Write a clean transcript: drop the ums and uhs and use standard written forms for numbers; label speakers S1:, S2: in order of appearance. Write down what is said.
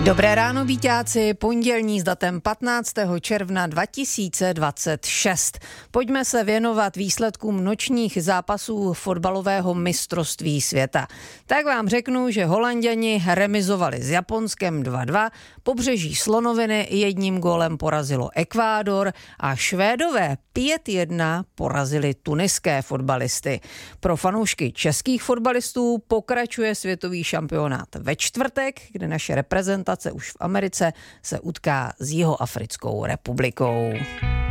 S1: Dobré ráno, víťáci, pondělní s datem 15. června 2026. Pojďme se věnovat výsledkům nočních zápasů fotbalového mistrovství světa. Tak vám řeknu, že Holanďani remizovali s Japonskem 2-2, Pobřeží slonoviny jedním gólem porazilo Ekvádor a Švédové 5-1 porazili tuniské fotbalisty. Pro fanoušky českých fotbalistů pokračuje světový šampionát ve čtvrtek, kde naše reprezentace už v Americe se utká s Jihoafrickou republikou.